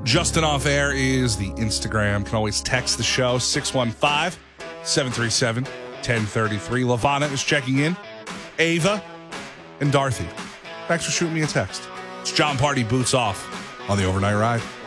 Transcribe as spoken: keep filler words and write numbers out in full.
Justin Off Air is the Instagram. Can always text the show, six one five, seven three seven, one zero three three. Lavana is checking in. Ava and Dorothy. Thanks for shooting me a text. It's John Party Boots Off on the Overnight Ride.